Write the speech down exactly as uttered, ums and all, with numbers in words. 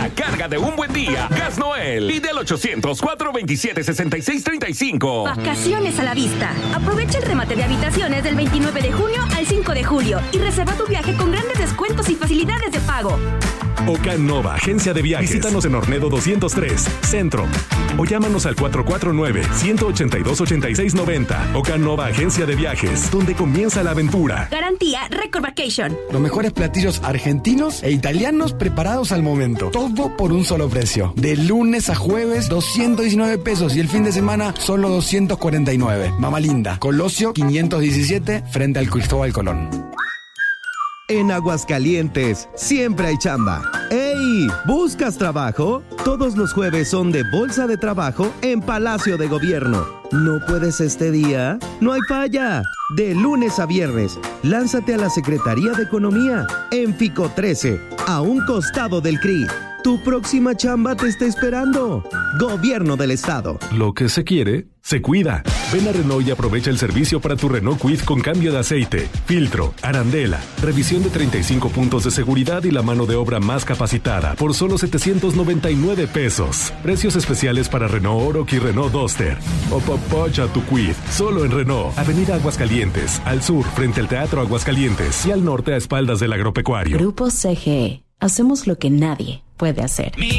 la carga de un buen día. Gas Noel. Pide al ochocientos, cuatrocientos veintisiete, sesenta y seis treinta y cinco. Vacaciones a la vista. Aprovecha el remate de habitaciones del veintinueve de junio al cinco de julio y reserva tu viaje con grandes descuentos y facilidades de pago. Ocanova, agencia de viajes. Visítanos en Ornedo doscientos tres, Centro. O llámanos al cuatro cuatro nueve, uno ocho dos, ocho seis nueve cero. Ocanova, agencia de viajes, donde comienza la aventura. Garantía Record Vacation. Los mejores platillos argentinos e italianos preparados al momento. Todo por un solo precio. De lunes a jueves, doscientos diecinueve pesos. Y el fin de semana, solo doscientos cuarenta y nueve. Mama Linda, Colosio quinientos diecisiete, frente al Cristóbal Colón. En Aguascalientes, siempre hay chamba. ¡Ey! ¿Buscas trabajo? Todos los jueves son de Bolsa de Trabajo en Palacio de Gobierno. ¿No puedes este día? ¡No hay falla! De lunes a viernes, lánzate a la Secretaría de Economía, en Fico trece, a un costado del C R I. Tu próxima chamba te está esperando. Gobierno del Estado. Lo que se quiere, se cuida. Ven a Renault y aprovecha el servicio para tu Renault Kwid con cambio de aceite, filtro, arandela, revisión de treinta y cinco puntos de seguridad y la mano de obra más capacitada por solo setecientos noventa y nueve pesos. Precios especiales para Renault Oroch y Renault Duster. Opapacha tu Kwid, solo en Renault. Avenida Aguascalientes, al sur frente al Teatro Aguascalientes y al norte a espaldas del agropecuario. Grupo C G E. Hacemos lo que nadie puede hacer.